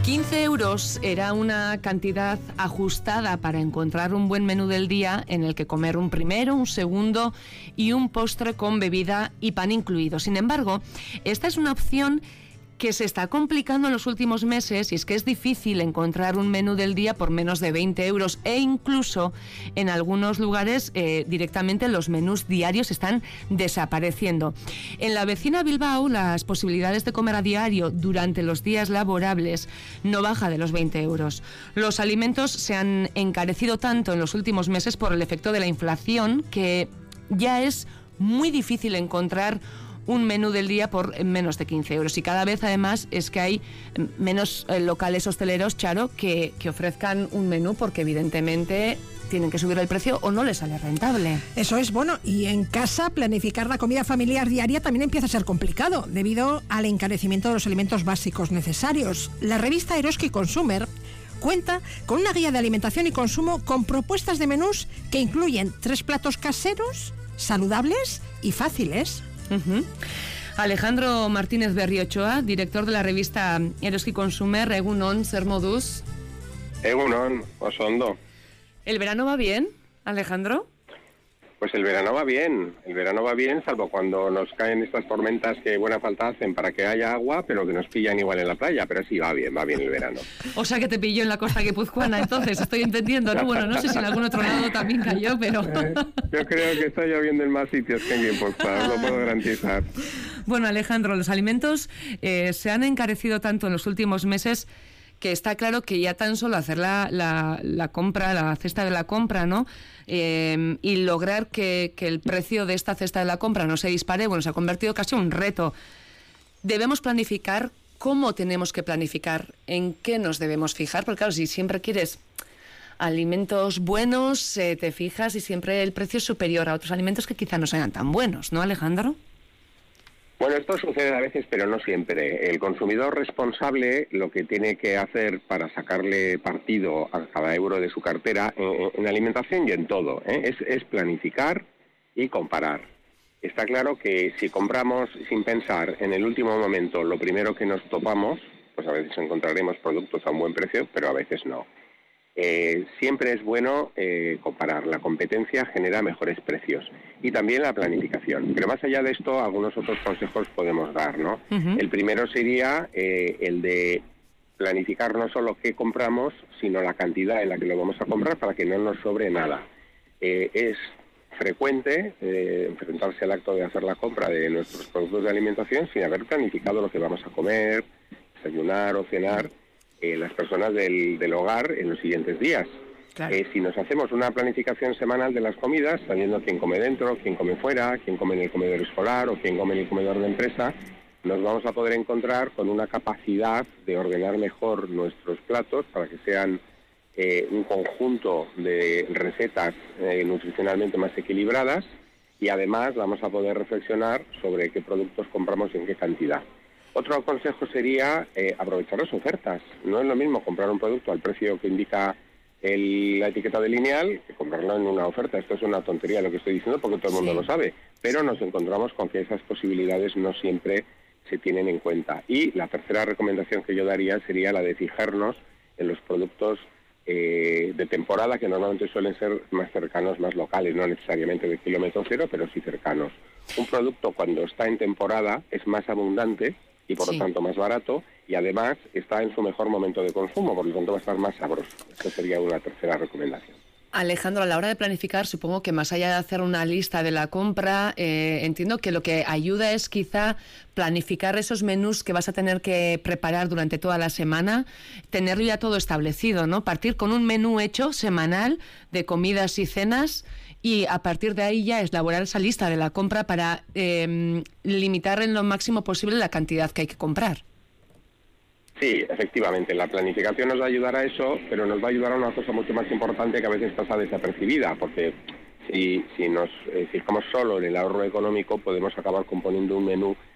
15 euros era una cantidad ajustada para encontrar un buen menú del día en el que comer un primero, un segundo y un postre con bebida y pan incluido. Sin embargo, esta es una opción que se está complicando en los últimos meses, y es que es difícil encontrar un menú del día por menos de 20 euros e incluso en algunos lugares directamente los menús diarios están desapareciendo. En la vecina Bilbao, las posibilidades de comer a diario durante los días laborables no baja de los 20 euros. Los alimentos se han encarecido tanto en los últimos meses por el efecto de la inflación que ya es muy difícil encontrar un menú del día por menos de 15 euros. Y cada vez, además, es que hay menos locales hosteleros, Charo, que ofrezcan un menú porque, evidentemente, tienen que subir el precio o no les sale rentable. Eso es, bueno, y en casa planificar la comida familiar diaria también empieza a ser complicado debido al encarecimiento de los alimentos básicos necesarios. La revista Eroski Consumer cuenta con una guía de alimentación y consumo con propuestas de menús que incluyen 3 platos caseros, saludables y fáciles. Alejandro Martínez Berriochoa, director de la revista Eroski Consumer. Egunon, zer moduz? Egunon, oso ondo. ¿El verano va bien, Alejandro? Pues el verano va bien, salvo cuando nos caen estas tormentas que buena falta hacen para que haya agua, pero que nos pillan igual en la playa, pero sí va bien el verano. O sea que te pilló en la costa guipuzcoana, entonces, estoy entendiendo, ¿no? Bueno, no sé si en algún otro lado también cayó, pero... Yo creo que está lloviendo en más sitios que en Guipúzcoa, lo puedo garantizar. Bueno, Alejandro, los alimentos se han encarecido tanto en los últimos meses que está claro que ya tan solo hacer la compra, la cesta de la compra, ¿no? Y lograr que el precio de esta cesta de la compra no se dispare, bueno, se ha convertido casi en un reto. Debemos planificar. ¿Cómo tenemos que planificar? ¿En qué nos debemos fijar? Porque claro, si siempre quieres alimentos buenos, te fijas y siempre el precio es superior a otros alimentos que quizá no sean tan buenos, ¿no, Alejandro? Bueno, esto sucede a veces, pero no siempre. El consumidor responsable lo que tiene que hacer para sacarle partido a cada euro de su cartera, en alimentación y en todo, es planificar y comparar. Está claro que si compramos sin pensar en el último momento lo primero que nos topamos, pues a veces encontraremos productos a un buen precio, pero a veces no. Siempre es bueno comparar. La competencia genera mejores precios y también la planificación. Pero más allá de esto, algunos otros consejos podemos dar, ¿no? Uh-huh. El primero sería el de planificar no solo qué compramos, sino la cantidad en la que lo vamos a comprar para que no nos sobre nada. Es frecuente enfrentarse al acto de hacer la compra de nuestros productos de alimentación sin haber planificado lo que vamos a comer, desayunar o cenar las personas del hogar en los siguientes días. Claro. Si nos hacemos una planificación semanal de las comidas, sabiendo quién come dentro, quién come fuera, quién come en el comedor escolar o quién come en el comedor de empresa, nos vamos a poder encontrar con una capacidad de ordenar mejor nuestros platos para que sean un conjunto de recetas nutricionalmente más equilibradas, y además vamos a poder reflexionar sobre qué productos compramos y en qué cantidad. Otro consejo sería aprovechar las ofertas. No es lo mismo comprar un producto al precio que indica la etiqueta de lineal que comprarlo en una oferta. Esto es una tontería lo que estoy diciendo porque todo el mundo lo sabe, pero nos encontramos con que esas posibilidades no siempre se tienen en cuenta. Y la tercera recomendación que yo daría sería la de fijarnos en los productos de temporada, que normalmente suelen ser más cercanos, más locales, no necesariamente de kilómetro cero, pero sí cercanos. Un producto cuando está en temporada es más abundante y por lo tanto más barato, y además está en su mejor momento de consumo, por lo tanto va a estar más sabroso. Esta sería una tercera recomendación. Alejandro, a la hora de planificar, supongo que más allá de hacer una lista de la compra, entiendo que lo que ayuda es quizá planificar esos menús que vas a tener que preparar durante toda la semana, tenerlo ya todo establecido, ¿no? Partir con un menú hecho semanal de comidas y cenas, y a partir de ahí ya elaborar esa lista de la compra para limitar en lo máximo posible la cantidad que hay que comprar. Sí, efectivamente, la planificación nos va a ayudar a eso, pero nos va a ayudar a una cosa mucho más importante que a veces pasa desapercibida, porque si nos fijamos solo en el ahorro económico, podemos acabar componiendo un menú